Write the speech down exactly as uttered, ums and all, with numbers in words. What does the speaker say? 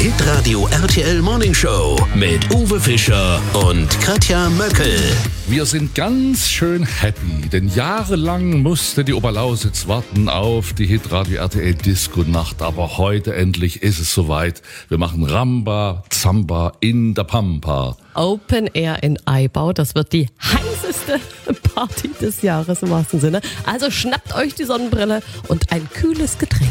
Hitradio R T L Morning Show mit Uwe Fischer und Katja Möckel. Wir sind ganz schön happy, denn jahrelang musste die Oberlausitz warten auf die Hitradio R T L Disco Nacht, aber heute endlich ist es soweit. Wir machen Ramba Zamba in der Pampa. Open Air in Aibau, das wird die heißeste Party des Jahres im wahrsten Sinne. Also schnappt euch die Sonnenbrille und ein kühles Getränk.